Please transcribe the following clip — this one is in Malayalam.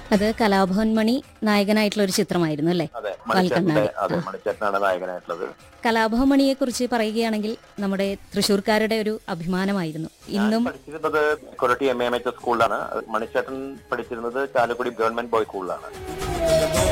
അത് കലാഭവൻ മണി നായകനായിട്ടുള്ള ഒരു ചിത്രമായിരുന്നു അല്ലേ? അതെ, വാൽക്കണ്ണാടി. മണിച്ചേട്ടനാണ് നായകനായിട്ടുള്ളത്. കലാഭവൻ മണിയെ കുറിച്ച് പറയുകയാണെങ്കിൽ നമ്മുടെ തൃശ്ശൂർക്കാരുടെ ഒരു അഭിമാനമായിരുന്നു. ഇന്നും പഠിച്ചിരുന്നത് കൊരട്ടി MAMH സ്കൂളിലാണ്. മണിച്ചേട്ടൻ പഠിച്ചിരുന്നത് ചാലക്കുടി ഗവൺമെന്റ് ബോയ്സ് സ്കൂളിലാണ്.